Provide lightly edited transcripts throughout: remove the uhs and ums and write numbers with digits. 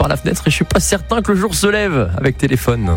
par la fenêtre et je suis pas certain que le jour se lève avec téléphone.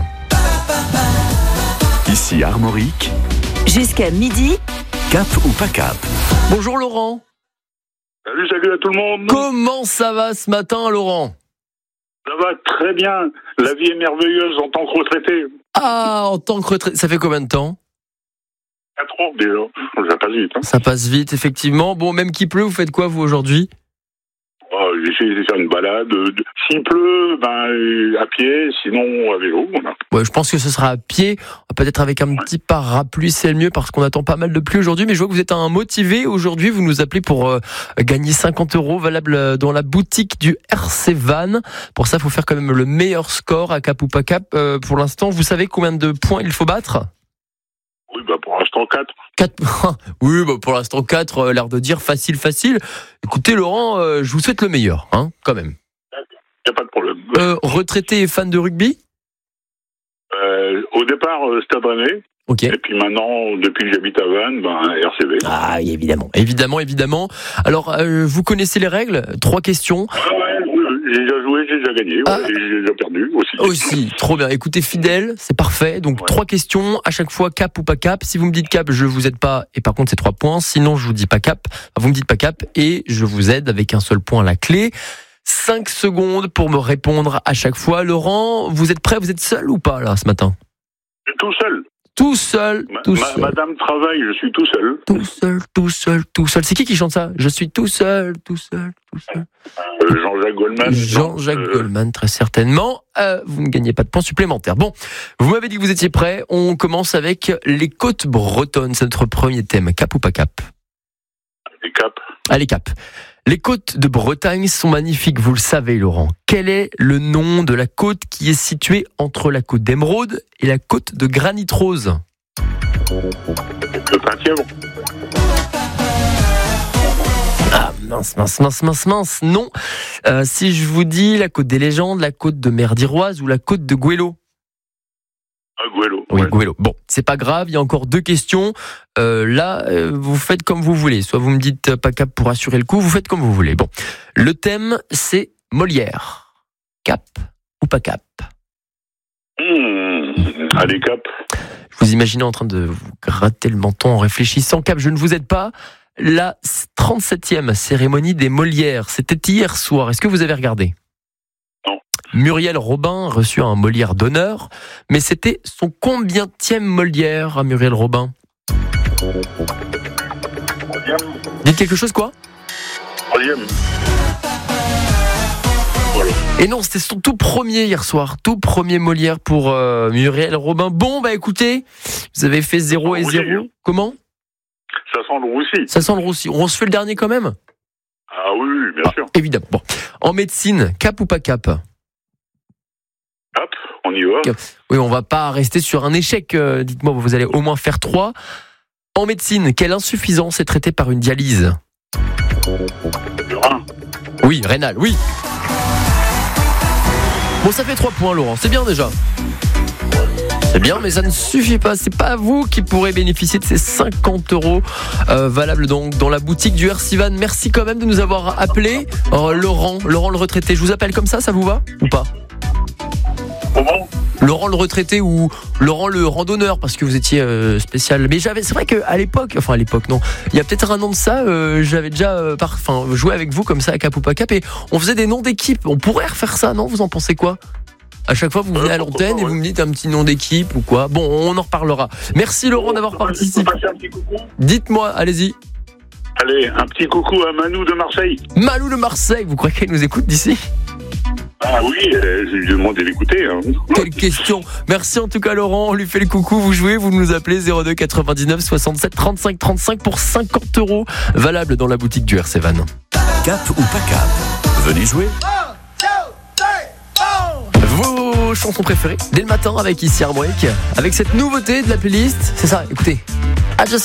Ici Armorique, Jusqu'à midi, cap ou pas cap. Bonjour Laurent. Salut à tout le monde. Comment ça va ce matin Laurent ? Ça va très bien. La vie est merveilleuse en tant que retraité. Ah, en tant que retraité, ça fait combien de temps ? 4 ans déjà. Ça passe vite. Ça passe vite, effectivement. Bon, même qu'il pleut, vous faites quoi vous aujourd'hui ? J'essaie de faire une balade. S'il pleut, à pied, sinon à vélo. Voilà. Ouais, je pense que ce sera à pied, peut-être avec un petit parapluie, c'est le mieux parce qu'on attend pas mal de pluie aujourd'hui. Mais je vois que vous êtes un motivé aujourd'hui. Vous nous appelez pour gagner 50 € valable dans la boutique du RC Van. Pour ça, il faut faire quand même le meilleur score à cap ou pas cap. Pour l'instant, vous savez combien de points il faut battre ? Oui, pour l'instant 4. 4. Oui, pour l'instant 4, l'air de dire facile. Écoutez Laurent, je vous souhaite le meilleur, quand même. Il n'y a pas de problème. Retraité et fan de rugby ? Au départ, Stade Rennais. Ok. Et puis maintenant, depuis que j'habite à Vannes, RCV. Ah, évidemment. Alors, vous connaissez les règles ? 3 questions. J'ai déjà joué, j'ai déjà gagné, et j'ai déjà perdu aussi. Trop bien. Écoutez, fidèle, c'est parfait. Donc, 3 questions, à chaque fois, cap ou pas cap. Si vous me dites cap, je vous aide pas, et par contre, c'est 3 points. Sinon, je vous dis pas cap. Vous me dites pas cap, et je vous aide avec un seul point à la clé. 5 secondes pour me répondre à chaque fois. Laurent, vous êtes prêt ? Vous êtes seul ou pas, là, ce matin ? Tout seul. Tout seul. Madame travaille, je suis tout seul. Tout seul. C'est qui chante ça ? Je suis tout seul. Jean-Jacques Goldman. Jean-Jacques Goldman, très certainement. Vous ne gagnez pas de points supplémentaires. Bon, vous m'avez dit que vous étiez prêts. On commence avec les côtes bretonnes. C'est notre premier thème. Cap ou pas cap ? Les cap. Allez, cap. Les côtes de Bretagne sont magnifiques, vous le savez, Laurent. Quel est le nom de la côte qui est située entre la côte d'Émeraude et la côte de Granit Rose ? Le Saint-Thièvre. Ah, mince. Non. Si je vous dis la côte des légendes, la côte de Merdiroise ou la côte de Gouello ? Gouello. Oui, Gouello. Bon, c'est pas grave, il y a encore 2 questions. Vous faites comme vous voulez. Soit vous me dites pas cap pour assurer le coup, vous faites comme vous voulez. Bon, le thème, c'est Molière. Cap ou pas cap ? Allez, cap. Je vous imaginez en train de vous gratter le menton en réfléchissant. Cap, je ne vous aide pas. La 37e cérémonie des Molières, c'était hier soir. Est-ce que vous avez regardé ? Non. Muriel Robin reçut un Molière d'honneur, mais c'était son combienième Molière à Muriel Robin ? Dites quelque chose, quoi ? 3e. Voilà. Et non, c'était son tout premier hier soir. Tout premier Molière pour Muriel Robin. Bon, écoutez, vous avez fait 0 et 0. Comment ? Ça sent le roussi. Ça sent le roussi. On se fait le dernier quand même ? Ah oui, bien sûr. Évidemment. Bon. En médecine, cap ou pas cap ? Cap, on y va. Oui, on va pas rester sur un échec. Dites-moi, vous allez au moins faire 3. En médecine, quelle insuffisance est traitée par une dialyse ? Le rein. Oui, rénal, oui. Bon, ça fait 3 points, Laurent. C'est bien déjà. C'est bien, mais ça ne suffit pas. C'est pas vous qui pourrez bénéficier de ces 50 € valables donc dans la boutique du RC Van. Merci quand même de nous avoir appelé. Laurent le retraité. Je vous appelle comme ça vous va ou pas ? Comment ? Laurent le retraité ou Laurent le randonneur parce que vous étiez spécial. Mais c'est vrai qu'à l'époque non, il y a peut-être un an de ça, j'avais déjà joué avec vous comme ça à cap ou pas cap et on faisait des noms d'équipe. On pourrait refaire ça, non ? Vous en pensez quoi ? À chaque fois, vous venez à l'antenne et vous me dites un petit nom d'équipe ou quoi. Bon, on en reparlera. Merci Laurent d'avoir participé. Un petit coucou. Dites-moi, allez-y. Allez, un petit coucou à Manou de Marseille. Manou de Marseille, vous croyez qu'elle nous écoute d'ici ? Ah oui, je lui demande d'écouter. Quelle question. Merci en tout cas Laurent, on lui fait le coucou, vous jouez, vous nous appelez 02 99 67 35 35 pour 50 € valable dans la boutique du RC Van. Cap ou pas cap ? Venez jouer. Vos chansons préférées dès le matin avec ici Armorique, avec cette nouveauté de la playlist, c'est ça, écoutez. I just